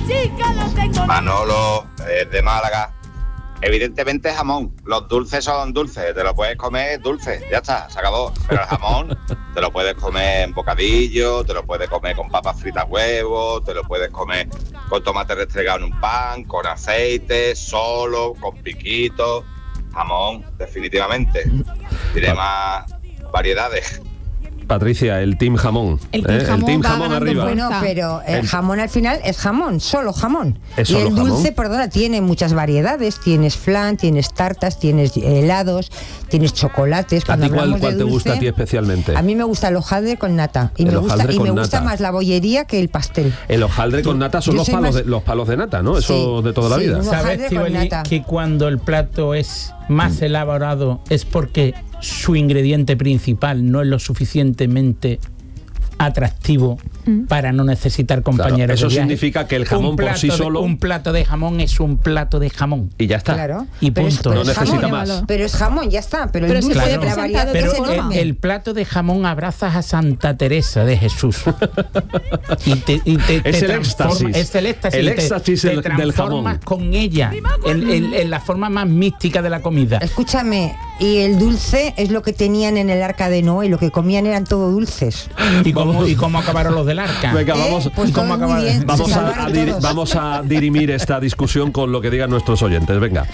Manolo, de Málaga. Evidentemente jamón. Los dulces son dulces. Te lo puedes comer dulce. Ya está, se acabó. Pero el jamón te lo puedes comer en bocadillo, te lo puedes comer con papas fritas, huevos, te lo puedes comer con tomate restregado en un pan, con aceite, solo, con piquitos. Jamón, definitivamente. Tiene más variedades. Patricia, el team jamón. El team jamón arriba. Bueno, pero el jamón al final es jamón, solo jamón. ¿Es y solo el dulce, jamón? perdona, tiene muchas variedades. Tienes flan, tienes tartas, tienes helados, tienes chocolates. ¿A Cuando ti cuál hablamos de te dulce, gusta a ti especialmente? A mí me gusta el hojaldre con nata. Y El me gusta, hojaldre con gusta nata. más la bollería que el pastel. El hojaldre con nata son Yo los soy palos, más- los palos de nata, ¿no? Eso Sí, de toda la sí, vida. un ¿Sabes, hojaldre con Estíbaliz, nata. que cuando el plato es más elaborado es porque su ingrediente principal no es lo suficientemente atractivo para no necesitar compañeros Claro, eso de viaje? significa que el jamón Un por plato sí solo- un plato de jamón es un plato de jamón. Y ya está. Claro. Y Pero punto. No es necesita jamón, más. Pero es jamón, ya está. Pero Pero el se dulce, puede la presentar variedad de Pero es otra forma. enorme. el plato de jamón abrazas a Santa Teresa de Jesús. te Es el transforma- éxtasis. Es el éxtasis. El te- éxtasis te del transformas jamón. con ella en la forma más mística de la comida. Escúchame, y el dulce es lo que tenían en el arca de Noé, lo que comían eran todo dulces. ¿Y cómo acabaron los del arca? Venga, vamos, Pues ¿cómo todo muy acaba- bien, vamos, se a, salvaron todos. vamos a dirimir esta discusión con lo que digan nuestros oyentes. Venga.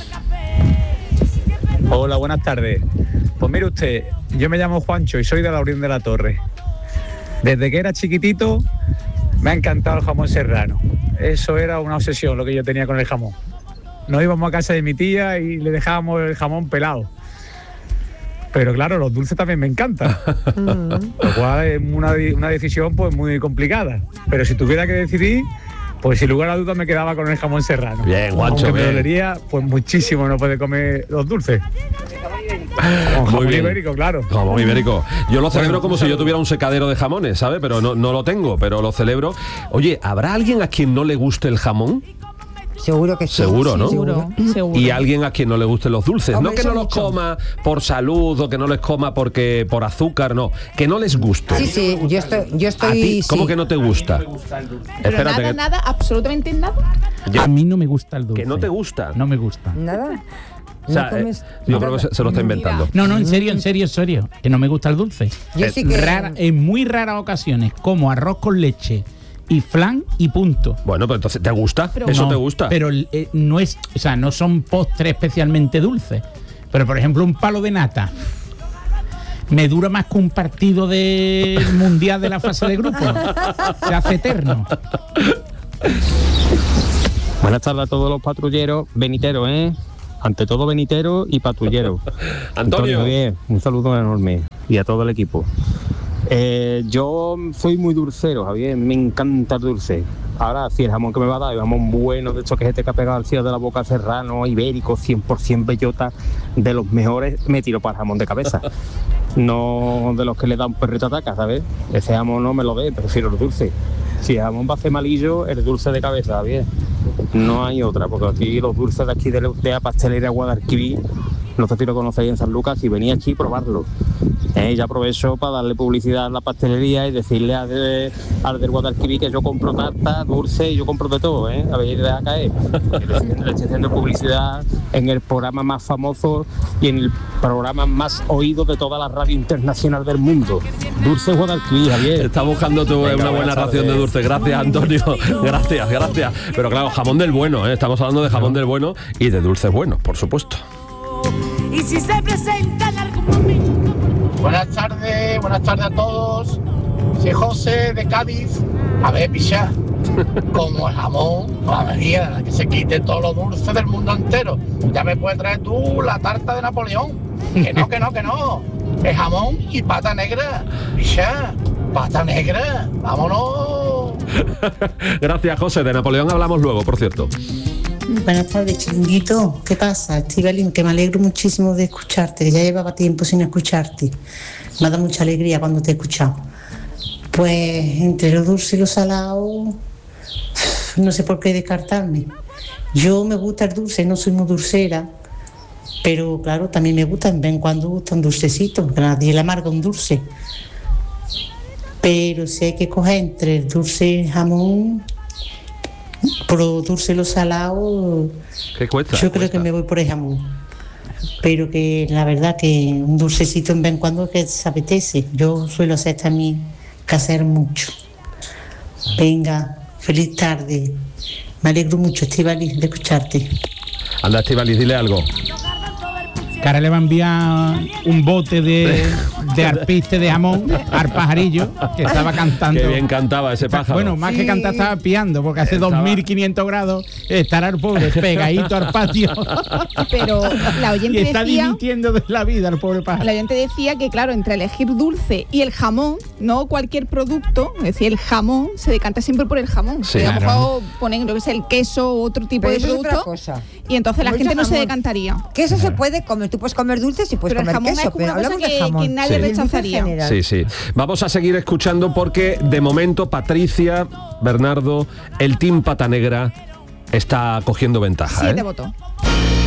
Hola, buenas tardes. Pues mire usted, yo me llamo Juancho y soy de Laurín de la Torre. Desde que era chiquitito me ha encantado el jamón serrano. Eso era una obsesión lo que yo tenía con el jamón. Nos íbamos a casa de mi tía y le dejábamos el jamón pelado. Pero claro, los dulces también me encantan. Lo cual es una decisión pues muy complicada. Pero si tuviera que decidir, pues sin lugar a dudas me quedaba con el jamón serrano. Bien, Juancho, Aunque me bien. dolería pues muchísimo no poder comer los dulces. Con Muy jamón bien. ibérico, claro. Jamón ibérico. Yo lo celebro Bueno, como si yo tuviera un secadero de jamones, ¿sabes? Pero no lo tengo, pero lo celebro. Oye, ¿habrá alguien a quien no le guste el jamón? Seguro que sí. Seguro, ¿no? Seguro. Y alguien a quien no le gusten los dulces. Hombre, No que eso no los mucho. coma por salud o que no les coma porque por azúcar, no. Que no les guste. Sí, sí, yo estoy ¿A ti cómo sí. que no te gusta? Pero Espérate, que- nada, absolutamente nada. A mí no me gusta el dulce. que no te gusta. No me gusta. Nada. O sea, No comes yo nada. creo que se lo está inventando. No, en serio. Que no me gusta el dulce. Yo sí que En muy raras ocasiones como arroz con leche y flan y punto. Bueno, pues entonces, ¿te gusta? ¿Eso No, te gusta? Pero no es, o sea, no son postres especialmente dulces. Pero por ejemplo, un palo de nata me dura más que un partido del mundial de la fase de grupo. Se hace eterno. Buenas tardes a todos los patrulleros beniteros, Ante todo beniteros y patrulleros. Antonio. Javier, un saludo enorme y a todo el equipo. Yo soy muy dulcero, Javier, me encanta el dulce. Ahora, si el jamón que me va a dar es jamón bueno, de hecho que se te ha pegado al cielo de la boca serrano, ibérico, 100% bellota, de los mejores, me tiro para el jamón de cabeza. No de los que le da un perrito ataca, ¿sabes? Ese jamón no me lo dé, prefiero el dulce. Si el jamón va a hacer malillo, el dulce de cabeza, Javier. No hay otra, porque aquí los dulces de aquí de la pastelería Guadalquivir, no sé si lo conocéis en San Lucas, y venía aquí a probarlo. Ya aprovecho para darle publicidad a la pastelería y decirle al del Guadalquivir que yo compro tarta, dulce y yo compro de todo, a ver, deja caer. Le estoy haciendo publicidad en el programa más famoso y en el programa más oído de toda la radio internacional del mundo. Dulce Guadalquivir, Javier. Está buscando tú Venga, una buena buenas ración de tardes. dulce. Gracias, Antonio. Gracias. Pero claro, jamón del bueno, Estamos hablando de jamón del bueno y de dulces buenos, por supuesto. Y si se presenta en algún momento. Buenas tardes a todos. Soy José de Cádiz. A ver, picha, como el jamón, madre mía, que se quite todo lo dulce del mundo entero. Ya me puedes traer tú la tarta de Napoleón. Que no. Es jamón y pata negra. Picha, pata negra. Vámonos. Gracias, José. De Napoleón hablamos luego, por cierto. Buenas tardes, chiringuito. ¿Qué pasa, Estíbaliz? Que me alegro muchísimo de escucharte, que ya llevaba tiempo sin escucharte. Me ha dado mucha alegría cuando te he escuchado. Pues entre lo dulce y lo salado, no sé por qué descartarme. Yo me gusta el dulce, no soy muy dulcera, pero claro, también me gusta, de vez en cuando gusta un dulcecito, que a nadie le amarga un dulce. Pero si hay que coger entre el dulce y el jamón, por lo dulce y lo salado, ¿Qué cuesta? yo creo que me voy por el jamón. Pero que la verdad que un dulcecito en vez en cuando que se apetece. Yo suelo hacer también casear mucho. Venga, feliz tarde. Me alegro mucho, Estíbaliz, de escucharte. Anda, Estíbaliz, dile algo. Que ahora le va a enviar un bote de arpiste de jamón al pajarillo que estaba cantando. Qué bien cantaba ese pájaro. Bueno, más que cantar estaba piando, porque hace Estaba- 2500 grados estará el pobre pegadito al patio. Pero la oyente y está decía, dimitiendo de la vida el pobre pájaro. la oyente decía que, claro, entre elegir dulce y el jamón, no cualquier producto, es decir, el jamón, se decanta siempre por el jamón. Sí, a lo claro. mejor ponen lo que es el queso o otro tipo Pero de eso es otra producto, cosa. y entonces la Mucho gente no se jamón. decantaría. Queso se puede comer, tú puedes comer dulces y puedes Pero el comer jamón queso, es como pero una cosa hablamos de que jamón. nadie Sí. rechazaría. En general. Sí, sí. Vamos a seguir escuchando porque de momento Patricia, Bernardo, el Team Pata Negra está cogiendo ventaja. 7 ¿eh? votos.